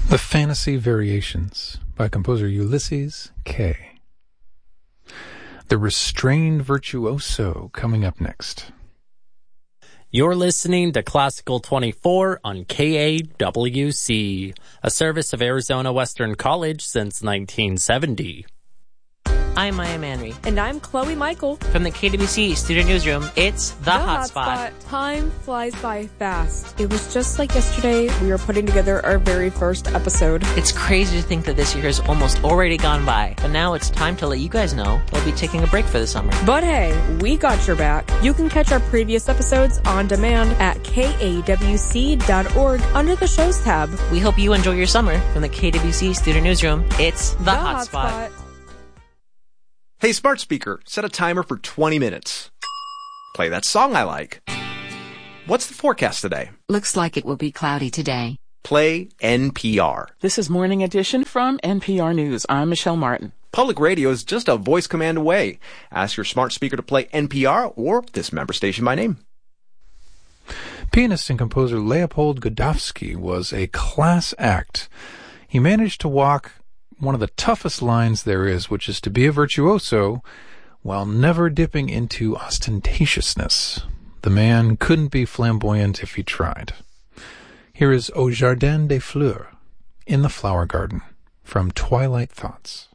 The Fantasy Variations by composer Ulysses K. The Restrained Virtuoso coming up next. You're listening to Classical 24 on KAWC, a service of Arizona Western College since 1970. I'm Maya Manry. And I'm Chloe Michael. From the KWC Student Newsroom, it's The Hotspot. Time flies by fast. It was just like yesterday we were putting together our very first episode. It's crazy to think that this year has almost already gone by. But now it's time to let you guys know we'll be taking a break for the summer. But hey, we got your back. You can catch our previous episodes on demand at kawc.org under the shows tab. We hope you enjoy your summer. From the KWC Student Newsroom, it's The Hotspot. Hey, smart speaker, set a timer for 20 minutes. Play that song I like. What's the forecast today? Looks like it will be cloudy today. Play NPR. This is Morning Edition from NPR News. I'm Michelle Martin. Public radio is just a voice command away. Ask your smart speaker to play NPR or this member station by name. Pianist and composer Leopold Godowsky was a class act. He managed to walk one of the toughest lines there is, which is to be a virtuoso while never dipping into ostentatiousness. The man couldn't be flamboyant if he tried. Here is Au Jardin des Fleurs, In the Flower Garden, from Twilight Thoughts.